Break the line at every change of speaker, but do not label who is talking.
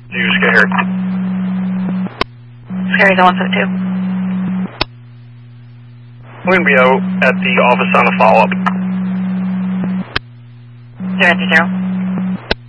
You just get here.
Scary Zone 152.
We're going to be out at the office on a follow-up.
080.